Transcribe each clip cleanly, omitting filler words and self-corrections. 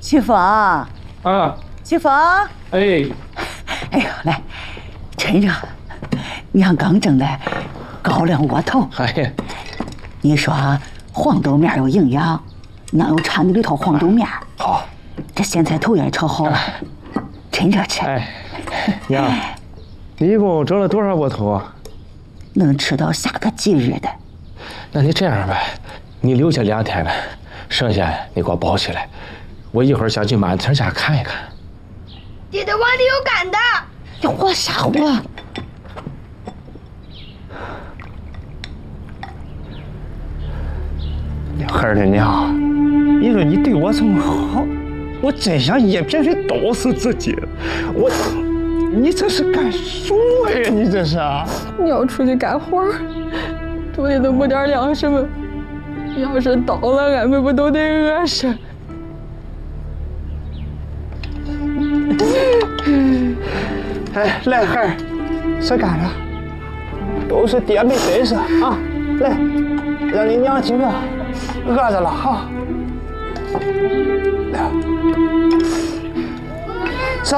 启峰啊，启峰， 哎呦， 来，趁热，娘刚蒸的高粱窝头。 哎， 你说黄豆面有营养，娘又掺的里头黄豆面。 好， 这咸菜头也炒好了，趁热吃。 哎，娘，你一共蒸了多少窝头啊？ 能吃到下个吉日的。 那你这样吧，你留下2天了，剩下你给我包起来，我一会儿想去满村家看一看。 爹的碗里有干的。 你活啥活？ 孩儿的娘，你说你对我这么好，我真想一瓶水毒死自己。你这是干什么呀？你这是？ 你要出去干活，肚里都没点粮食吗？要是倒了，俺们不都得饿死？ 哎，来孩儿，吃干了，都是爹没本事啊！来，让你娘几个饿着了哈。来，吃。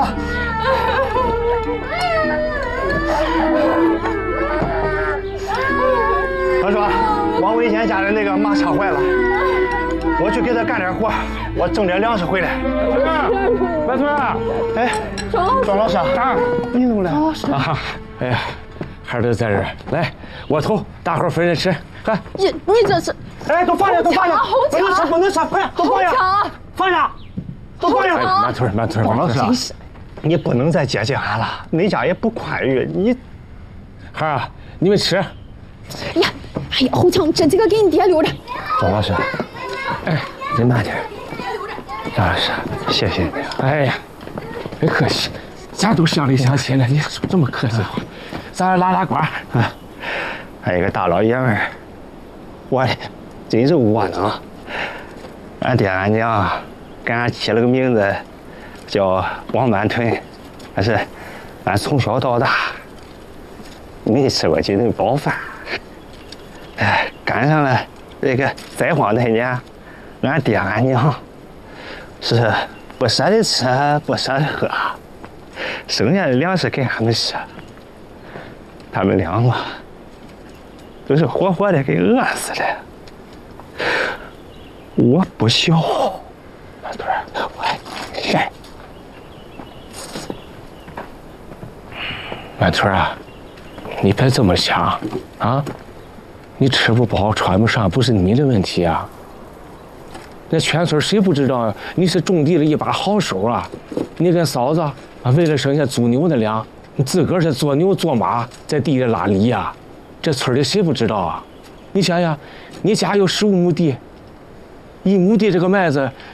他说王维贤家的那个马车坏了，我去给他干点活，我挣点粮食回来。 满村啊， 哎，庄老师啊，你怎么来？ 啊，哎呀，孩儿都在这儿，来，窝头，大伙儿分着吃。看， 你这是？ 哎，都放下，都放下，不能吃，不能吃，快，都放下，放下，都放下。 满村， 庄老师，你不能再接近俺了，你家也不宽裕，你。 孩儿啊，你们吃。 呀，哎呀，红强，这几个给你爹留着。 庄老师， 哎，你慢点。 庄老师，谢谢你。 哎呀，别客气，咱都乡里乡亲的，你说这么客气话，咱拉呱。 还有一个大老爷们儿，我真是窝囊。俺爹俺娘给俺起了个名字，叫王满屯，但是俺从小到大没吃过几顿饱饭。哎，赶上了这个灾荒那年，俺爹俺娘是不舍得吃，不舍得喝，剩下的粮食给俺们吃，他们两个都是活活的给饿死了。我不孝，满屯，哎， 满屯啊，你别这么想啊！你吃不饱穿不上不是你的问题啊。那全村谁不知道你是种地的一把好手啊？你跟嫂子啊，为了省下租牛的粮，你自个儿是做牛做马，在地里拉犁呀。这村里谁不知道啊？你想想，你家有15亩地，1亩地这个麦子